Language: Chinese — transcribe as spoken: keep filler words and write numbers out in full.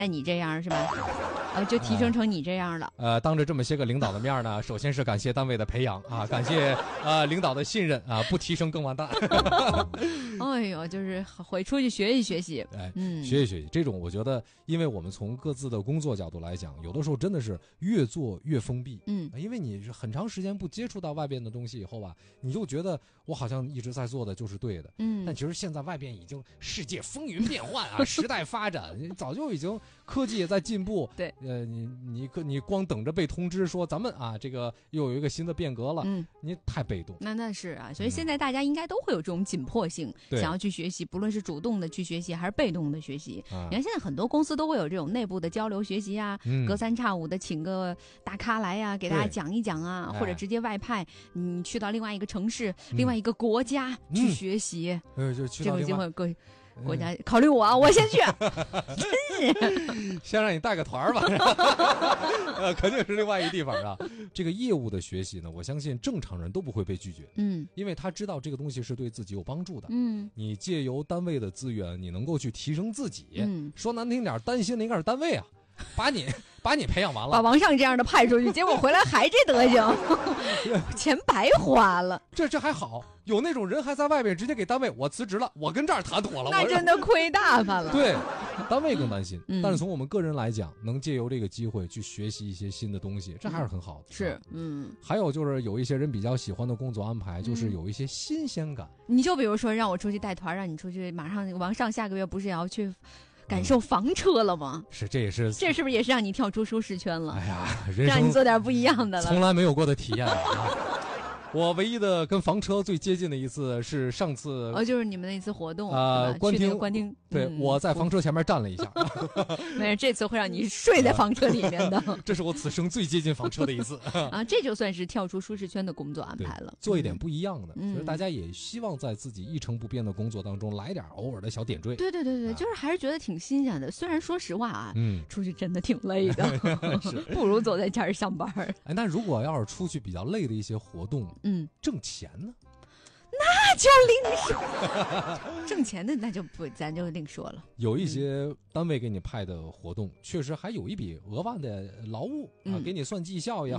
那你这样是吧？呃，就提升成你这样了。 呃，当着这么些个领导的面呢，首先是感谢单位的培养啊，感谢呃领导的信任啊，不提升更完蛋。 哎呦，就是回出去学习学习， 哎， 嗯， 学习学习。这种我觉得，因为我们从各自的工作角度来讲，有的时候真的是越做越封闭。 嗯， 因为你是很长时间不接触到外边的东西以后吧，你就觉得我好像一直在做的就是对的。 嗯， 但其实现在外边已经世界风云变幻啊，时代发展，早就已经科技也在进步。 对， 呃，你你你光等着被通知说咱们啊，这个又有一个新的变革了， 嗯， 你太被动。 那那是啊，所以现在大家应该都会有这种紧迫性， 嗯、 想要去学习，不论是主动的去学习还是被动的学习。 啊、 你看现在很多公司都会有这种内部的交流学习啊， 嗯、 隔三差五的请个大咖来呀、啊，给大家讲一讲啊，或者直接外派你去到另外一个城市、 嗯、 另外一个国家去学习。 嗯，就去到另外各国家考虑我啊，我先去， 真是先让你带个团吧，呃，肯定是另外一个地方啊。这个业务的学习呢，我相信正常人都不会被拒绝， 嗯， 因为他知道这个东西是对自己有帮助的， 嗯， 你借由单位的资源，你能够去提升自己， 嗯， 说难听点，担心的应该是单位啊。把你把你培养完了， 把王上这样的派出去，结果回来还这德行，钱白花了。 这这还好，有那种人还在外面直接给单位我辞职了，我跟这儿谈妥了， 那真的亏大发了。 对，单位更担心、 嗯。 但是从我们个人来讲，能借由这个机会去学习一些新的东西，这还是很好的。 是，嗯。 还有就是有一些人比较喜欢的工作安排，就是有一些新鲜感。 嗯、你就比如说让我出去带团，让你出去，马上王上下个月不是也要去感受房车了吗？ 是，这也是， 这是不是也是让你跳出舒适圈了？ 哎呀，人生让你做点不一样的了， 从来没有过的体验啊！我唯一的跟房车最接近的一次是上次， 哦，就是你们那次活动啊、呃，官厅， 官厅， 对、嗯，我在房车前面站了一下。 没事，这次会让你睡在房车里面的。 这是我此生最接近房车的一次啊！这就算是跳出舒适圈的工作安排了， 做一点不一样的。 嗯， 就是大家也希望在自己一成不变的工作当中来点偶尔的小点缀。 对对对对，啊、就是还是觉得挺新鲜的。虽然说实话啊， 嗯， 出去真的挺累的，不如走在家里上班。 哎，那如果要是出去比较累的一些活动， 嗯， 挣钱呢？ 那就另说，挣钱的那就不，咱就另说了。 有一些单位给你派的活动，嗯、确实还有一笔额外的劳务、 嗯、 啊，给你算绩效也